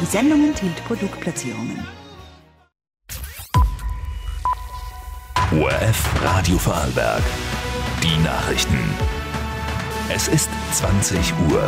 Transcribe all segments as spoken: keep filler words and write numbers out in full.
Die Sendung enthielt Produktplatzierungen. O R F Radio Vorarlberg. Die Nachrichten. Es ist zwanzig Uhr.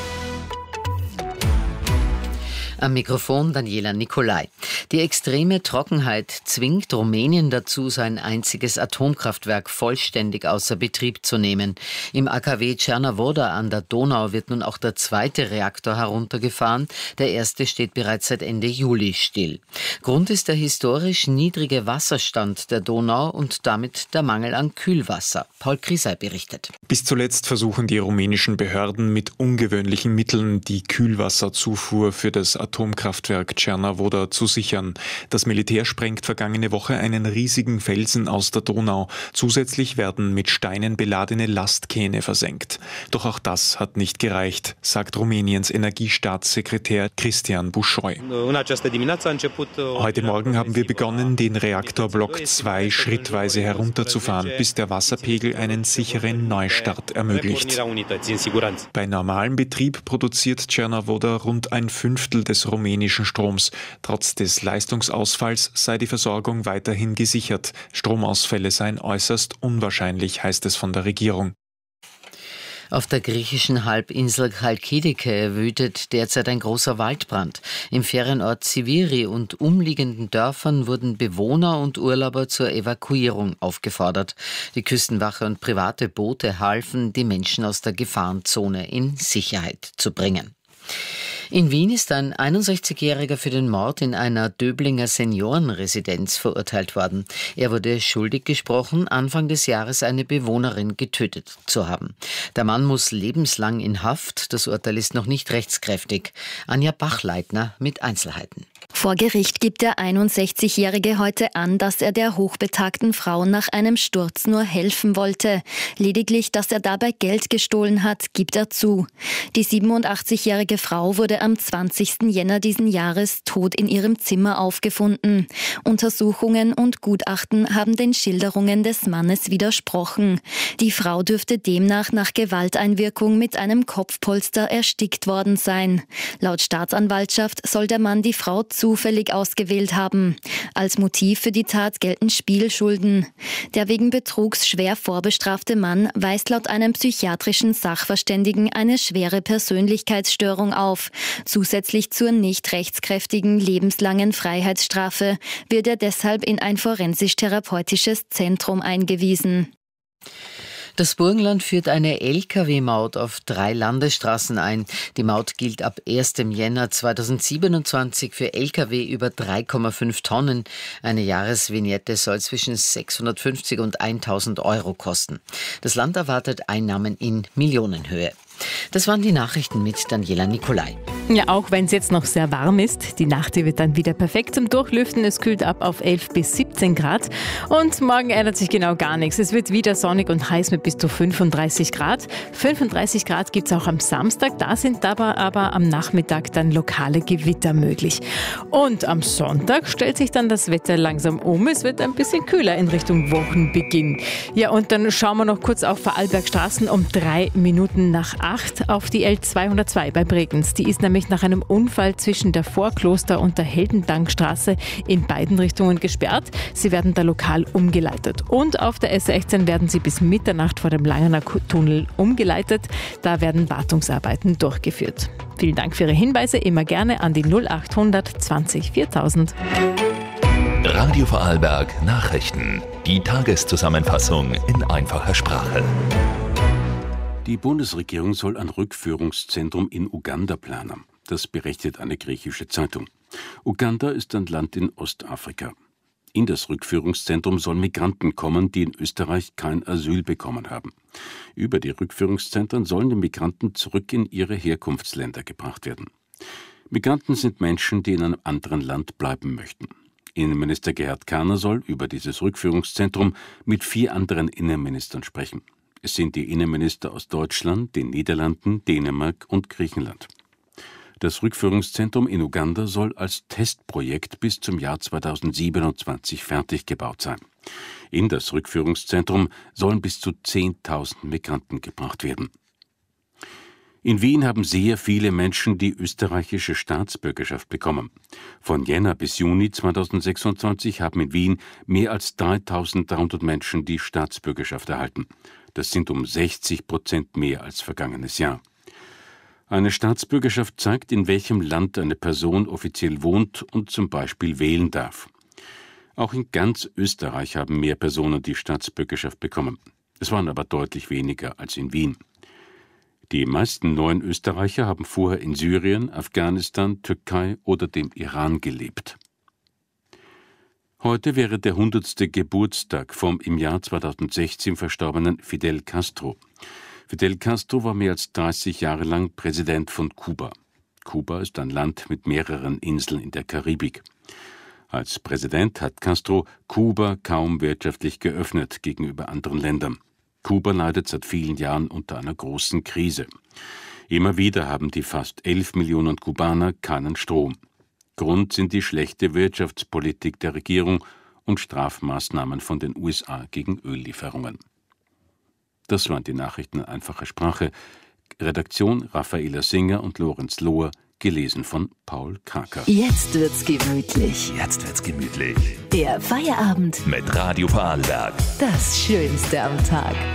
Am Mikrofon Daniela Nicolai. Die extreme Trockenheit zwingt Rumänien dazu, sein einziges Atomkraftwerk vollständig außer Betrieb zu nehmen. Im A K W Cernavodă an der Donau wird nun auch der zweite Reaktor heruntergefahren. Der erste steht bereits seit Ende Juli still. Grund ist der historisch niedrige Wasserstand der Donau und damit der Mangel an Kühlwasser. Paul Krisey berichtet. Bis zuletzt versuchen die rumänischen Behörden mit ungewöhnlichen Mitteln die Kühlwasserzufuhr für das Atomkraftwerk Cernavodă zu sichern. Das Militär sprengt vergangene Woche einen riesigen Felsen aus der Donau. Zusätzlich werden mit Steinen beladene Lastkähne versenkt. Doch auch das hat nicht gereicht, sagt Rumäniens Energiestaatssekretär Cristian Bușoi. Heute Morgen haben wir begonnen, den Reaktorblock zwei schrittweise herunterzufahren, bis der Wasserpegel einen sicheren Neustart ermöglicht. Bei normalem Betrieb produziert Cernavodă rund ein Fünftel des rumänischen Stroms. Trotz des Leistungsausfalls sei die Versorgung weiterhin gesichert. Stromausfälle seien äußerst unwahrscheinlich, heißt es von der Regierung. Auf der griechischen Halbinsel Chalkidike wütet derzeit ein großer Waldbrand. Im Ferienort Siviri und umliegenden Dörfern wurden Bewohner und Urlauber zur Evakuierung aufgefordert. Die Küstenwache und private Boote halfen, die Menschen aus der Gefahrenzone in Sicherheit zu bringen. In Wien ist ein einundsechzigjähriger für den Mord in einer Döblinger Seniorenresidenz verurteilt worden. Er wurde schuldig gesprochen, Anfang des Jahres eine Bewohnerin getötet zu haben. Der Mann muss lebenslang in Haft. Das Urteil ist noch nicht rechtskräftig. Anja Bachleitner mit Einzelheiten. Vor Gericht gibt der einundsechzigjährige heute an, dass er der hochbetagten Frau nach einem Sturz nur helfen wollte. Lediglich, dass er dabei Geld gestohlen hat, gibt er zu. Die siebenundachtzigjährige Frau wurde am zwanzigsten Jänner diesen Jahres tot in ihrem Zimmer aufgefunden. Untersuchungen und Gutachten haben den Schilderungen des Mannes widersprochen. Die Frau dürfte demnach nach Gewalteinwirkung mit einem Kopfpolster erstickt worden sein. Laut Staatsanwaltschaft soll der Mann die Frau zufällig ausgewählt haben. Als Motiv für die Tat gelten Spielschulden. Der wegen Betrugs schwer vorbestrafte Mann weist laut einem psychiatrischen Sachverständigen eine schwere Persönlichkeitsstörung auf. Zusätzlich zur nicht rechtskräftigen lebenslangen Freiheitsstrafe wird er deshalb in ein forensisch-therapeutisches Zentrum eingewiesen. Das Burgenland führt eine L K W-Maut auf drei Landesstraßen ein. Die Maut gilt ab ersten Jänner zweitausendsiebenundzwanzig für L K W über drei Komma fünf Tonnen. Eine Jahresvignette soll zwischen sechshundertfünfzig und tausend Euro kosten. Das Land erwartet Einnahmen in Millionenhöhe. Das waren die Nachrichten mit Daniela Nicolai. Ja, auch wenn es jetzt noch sehr warm ist, die Nacht die wird dann wieder perfekt zum Durchlüften. Es kühlt ab auf elf bis siebzehn Grad und morgen ändert sich genau gar nichts. Es wird wieder sonnig und heiß mit bis zu fünfunddreißig Grad. fünfunddreißig Grad gibt es auch am Samstag, da sind aber, aber am Nachmittag dann lokale Gewitter möglich. Und am Sonntag stellt sich dann das Wetter langsam um. Es wird ein bisschen kühler in Richtung Wochenbeginn. Ja, und dann schauen wir noch kurz auf Vorarlbergstraßen um drei Minuten nach acht auf die L zweihundertzwei bei Bregenz. Die ist nämlich nach einem Unfall zwischen der Vorkloster- und der Heldendankstraße in beiden Richtungen gesperrt. Sie werden da lokal umgeleitet. Und auf der S sechzehn werden sie bis Mitternacht vor dem Langener Tunnel umgeleitet. Da werden Wartungsarbeiten durchgeführt. Vielen Dank für Ihre Hinweise. Immer gerne an die null achthundert zwanzig viertausend. Radio Vorarlberg Nachrichten. Die Tageszusammenfassung in einfacher Sprache. Die Bundesregierung soll ein Rückführungszentrum in Uganda planen. Das berichtet eine griechische Zeitung. Uganda ist ein Land in Ostafrika. In das Rückführungszentrum sollen Migranten kommen, die in Österreich kein Asyl bekommen haben. Über die Rückführungszentren sollen die Migranten zurück in ihre Herkunftsländer gebracht werden. Migranten sind Menschen, die in einem anderen Land bleiben möchten. Innenminister Gerhard Kahner soll über dieses Rückführungszentrum mit vier anderen Innenministern sprechen. Es sind die Innenminister aus Deutschland, den Niederlanden, Dänemark und Griechenland. Das Rückführungszentrum in Uganda soll als Testprojekt bis zum Jahr zweitausendsiebenundzwanzig fertig gebaut sein. In das Rückführungszentrum sollen bis zu zehntausend Migranten gebracht werden. In Wien haben sehr viele Menschen die österreichische Staatsbürgerschaft bekommen. Von Jänner bis Juni zweitausendsechsundzwanzig haben in Wien mehr als dreitausenddreihundert Menschen die Staatsbürgerschaft erhalten. Das sind um sechzig Prozent mehr als vergangenes Jahr. Eine Staatsbürgerschaft zeigt, in welchem Land eine Person offiziell wohnt und zum Beispiel wählen darf. Auch in ganz Österreich haben mehr Personen die Staatsbürgerschaft bekommen. Es waren aber deutlich weniger als in Wien. Die meisten neuen Österreicher haben vorher in Syrien, Afghanistan, Türkei oder dem Iran gelebt. Heute wäre der hundertste Geburtstag vom im Jahr zweitausendsechzehn verstorbenen Fidel Castro. Fidel Castro war mehr als dreißig Jahre lang Präsident von Kuba. Kuba ist ein Land mit mehreren Inseln in der Karibik. Als Präsident hat Castro Kuba kaum wirtschaftlich geöffnet gegenüber anderen Ländern. Kuba leidet seit vielen Jahren unter einer großen Krise. Immer wieder haben die fast elf Millionen Kubaner keinen Strom. Grund sind die schlechte Wirtschaftspolitik der Regierung und Strafmaßnahmen von den U S A gegen Öllieferungen. Das waren die Nachrichten in einfacher Sprache. Redaktion Raffaela Singer und Lorenz Lohr, gelesen von Paul Kraker. Jetzt wird's gemütlich. Jetzt wird's gemütlich. Der Feierabend Mit Radio Vorarlberg. Das Schönste am Tag.